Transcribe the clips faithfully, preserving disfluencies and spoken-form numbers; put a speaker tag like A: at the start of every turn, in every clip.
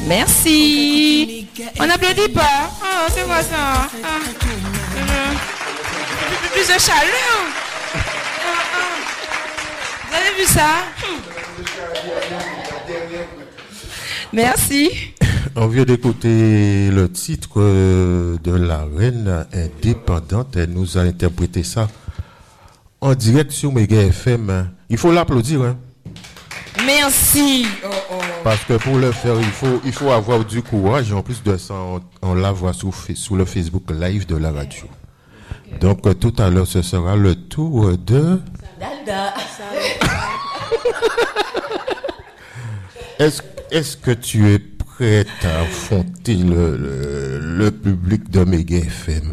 A: Merci. On n'applaudit pas. Oh, c'est quoi ça? Ah. Plus, plus de chaleur. Ah, ah. Vous avez vu ça? Merci.
B: On vient d'écouter le titre de la reine indépendante. Elle nous a interprété ça en direct sur Méga F M. Il faut l'applaudir, hein?
A: Merci. Oh, oh.
B: Parce que pour le faire, il faut, il faut avoir du courage. Et en plus de ça, on, on la voit sur, sur le Facebook Live de la radio. Donc euh, tout à l'heure, ce sera le tour de...
A: Dalda.
B: Est-ce, est-ce que tu es prête à affronter le, le, le public de Méga F M?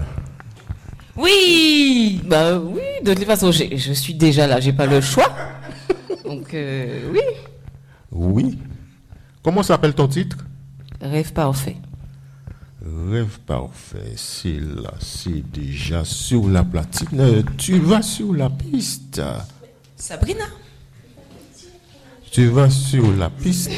A: Oui. Bah oui, de toute façon, j'ai, je suis déjà là, j'ai pas le choix. Donc euh, oui.
B: Oui. Comment s'appelle ton titre?
A: Rêve parfait.
B: Rêve parfait, c'est là, c'est déjà sur la platine. Tu vas sur la piste.
A: Sabrina.
B: Tu vas sur la piste.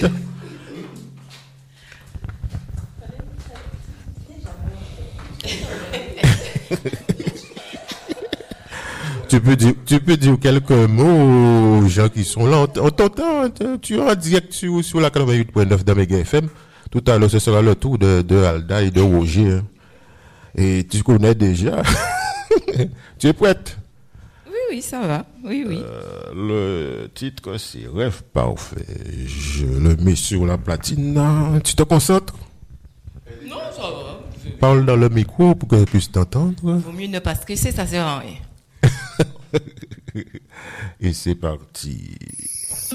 B: Tu peux dire, tu peux dire quelques mots aux gens qui sont là. On t'entend, tu es en direct sur, sur la quatre-vingt-huit point neuf de Méga F M. Tout à l'heure, ce sera le tour de, de Alda et de Roger. Et tu connais déjà. Tu es prête?
A: Oui, oui, ça va. Oui, oui.
B: Euh, le titre, c'est Rêve parfait. Je le mets sur la platine. Tu te concentres?
A: Non, ça va.
B: Parle dans le micro pour que je puisse t'entendre.
A: Vaut mieux ne pas stresser, ça sert à rien.
B: Et c'est parti.